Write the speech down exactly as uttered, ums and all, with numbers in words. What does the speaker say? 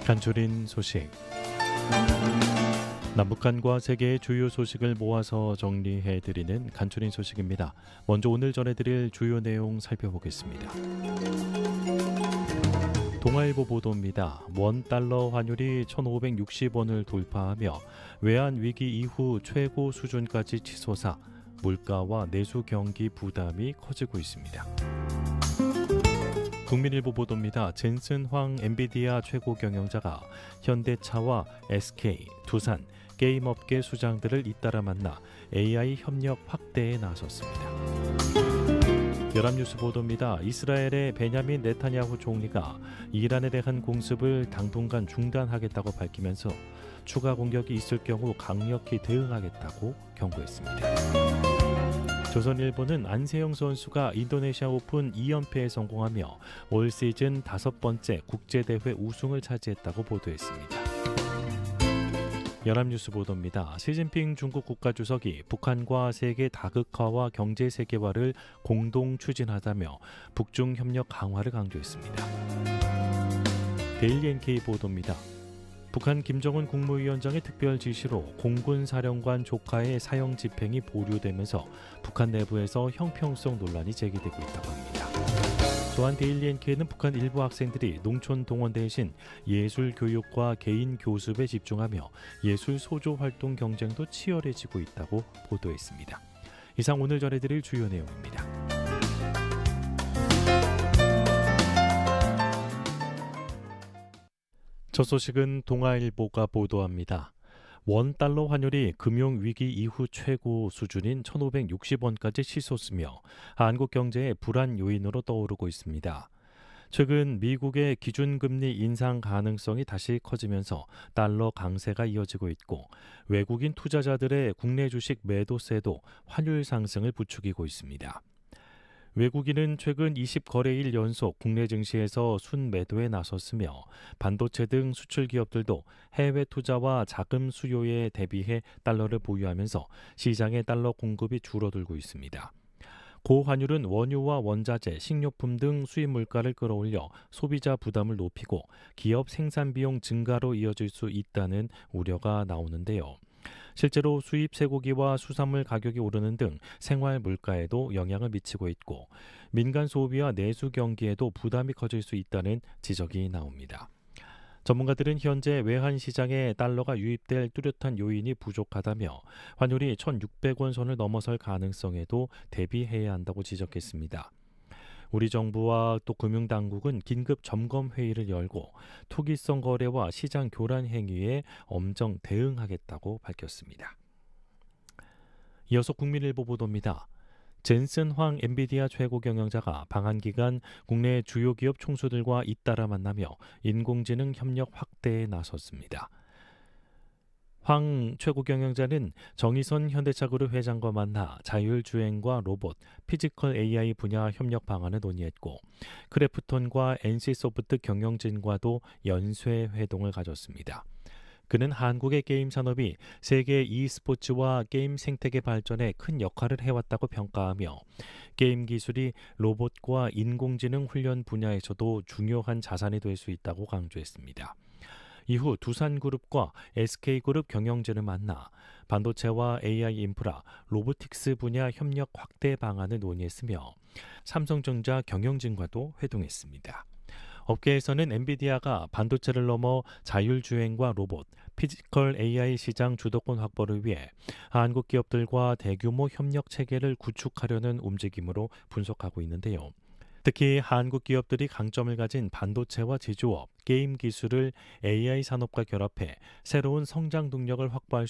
간추린 소식. 남북한과 세계의 주요 소식을 모아서 정리해드리는 간추린 소식입니다. 먼저 오늘 전해드릴 주요 내용 살펴보겠습니다. 동아일보 보도입니다. 원 달러 환율이 천오백육십 원을 돌파하며 외환 위기 이후 최고 수준까지 치솟아 물가와 내수 경기 부담이 커지고 있습니다. 국민일보 보도입니다. 젠슨 황 엔비디아 최고 경영자가 현대차와 에스케이, 두산, 게임업계 수장들을 잇따라 만나 에이아이 협력 확대에 나섰습니다. 연합뉴스 보도입니다. 이스라엘의 베냐민 네타냐후 총리가 이란에 대한 공습을 당분간 중단하겠다고 밝히면서 추가 공격이 있을 경우 강력히 대응하겠다고 경고했습니다. 조선일보는 안세영 선수가 인도네시아 오픈 이 연패에 성공하며 올 시즌 다섯 번째 국제대회 우승을 차지했다고 보도했습니다. 연합뉴스 보도입니다. 시진핑 중국 국가주석이 북한과 세계 다극화와 경제 세계화를 공동 추진하자며 북중 협력 강화를 강조했습니다. 데일리 엔케이 보도입니다. 북한 김정은 국무위원장의 특별 지시로 공군 사령관 조카의 사형 집행이 보류되면서 북한 내부에서 형평성 논란이 제기되고 있다고 합니다. 또한 데일리 엔케이는 북한 일부 학생들이 농촌 동원 대신 예술 교육과 개인 교습에 집중하며 예술 소조 활동 경쟁도 치열해지고 있다고 보도했습니다. 이상 오늘 전해드릴 주요 내용입니다. 첫 소식은 동아일보가 보도합니다. 원달러 환율이 금융위기 이후 최고 수준인 천오백육십 원까지 치솟으며 한국 경제의 불안 요인으로 떠오르고 있습니다. 최근 미국의 기준금리 인상 가능성이 다시 커지면서 달러 강세가 이어지고 있고 외국인 투자자들의 국내 주식 매도세도 환율 상승을 부추기고 있습니다. 외국인은 최근 이십 거래일 연속 국내 증시에서 순매도에 나섰으며 반도체 등 수출 기업들도 해외 투자와 자금 수요에 대비해 달러를 보유하면서 시장의 달러 공급이 줄어들고 있습니다. 고환율은 원유와 원자재, 식료품 등 수입 물가를 끌어올려 소비자 부담을 높이고 기업 생산 비용 증가로 이어질 수 있다는 우려가 나오는데요. 실제로 수입 쇠고기와 수산물 가격이 오르는 등 생활 물가에도 영향을 미치고 있고 민간 소비와 내수 경기에도 부담이 커질 수 있다는 지적이 나옵니다. 전문가들은 현재 외환 시장에 달러가 유입될 뚜렷한 요인이 부족하다며 환율이 천육백 원 선을 넘어설 가능성에도 대비해야 한다고 지적했습니다. 우리 정부와 또 금융당국은 긴급 점검 회의를 열고 투기성 거래와 시장 교란 행위에 엄정 대응하겠다고 밝혔습니다. 이어서 국민일보 보도입니다. 젠슨 황 엔비디아 최고 경영자가 방한 기간 국내 주요 기업 총수들과 잇따라 만나며 인공지능 협력 확대에 나섰습니다. 황 최고 경영자는 정의선 현대차그룹 회장과 만나 자율주행과 로봇, 피지컬 에이아이 분야 협력 방안을 논의했고 크래프톤과 엔씨소프트 경영진과도 연쇄 회동을 가졌습니다. 그는 한국의 게임 산업이 세계 e스포츠와 게임 생태계 발전에 큰 역할을 해왔다고 평가하며 게임 기술이 로봇과 인공지능 훈련 분야에서도 중요한 자산이 될 수 있다고 강조했습니다. 이후 두산그룹과 에스케이그룹 경영진을 만나 반도체와 에이아이 인프라, 로보틱스 분야 협력 확대 방안을 논의했으며 삼성전자 경영진과도 회동했습니다. 업계에서는 엔비디아가 반도체를 넘어 자율주행과 로봇, 피지컬 에이아이 시장 주도권 확보를 위해 한국 기업들과 대규모 협력 체계를 구축하려는 움직임으로 분석하고 있는데요. 특히 한국 기업들이 강점을 가진 반도체와 제조업, 게임 기술을 에이아이 산업과 결합해 새로운 성장 동력을 확보할